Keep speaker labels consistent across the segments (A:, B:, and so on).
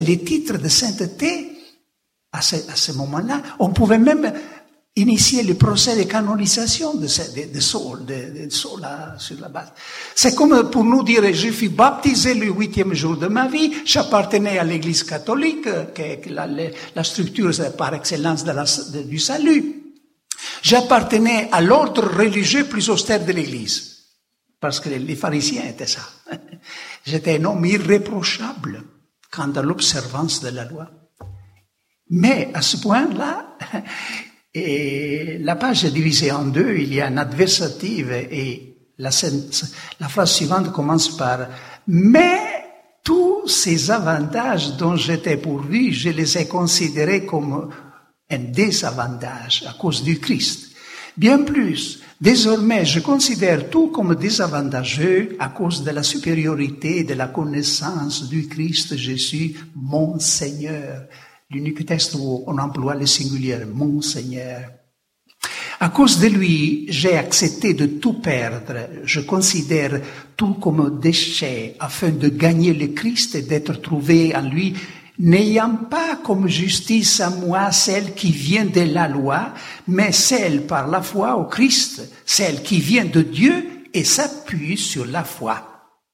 A: les titres de sainteté, à ce moment-là, on pouvait même initier le procès de canonisation de Saul là, sur la base. C'est comme pour nous dire, je fus baptisé le 8e jour de ma vie, j'appartenais à l'Église catholique, qui est la structure par excellence du salut. J'appartenais à l'ordre religieux plus austère de l'Église, parce que les pharisiens étaient ça. J'étais un homme irréprochable quant à l'observance de la loi. Mais à ce point-là, et la page est divisée en deux, il y a un adversative et la phrase suivante commence par « Mais tous ces avantages dont j'étais pourvu, je les ai considérés comme un désavantage à cause du Christ. Bien plus, désormais, je considère tout comme désavantageux à cause de la supériorité et de la connaissance du Christ Jésus, mon Seigneur. » L'unique texte où on emploie le singulier, mon Seigneur. À cause de lui, j'ai accepté de tout perdre. Je considère tout comme déchet afin de gagner le Christ et d'être trouvé en lui, n'ayant pas comme justice à moi celle qui vient de la loi, mais celle par la foi au Christ, celle qui vient de Dieu et s'appuie sur la foi.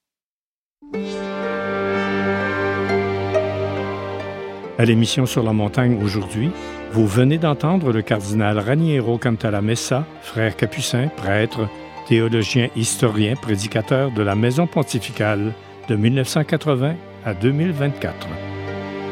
B: À l'émission Sur la montagne aujourd'hui, vous venez d'entendre le cardinal Raniero Cantalamessa, frère capucin, prêtre, théologien, historien, prédicateur de la Maison pontificale de 1980 à 2024.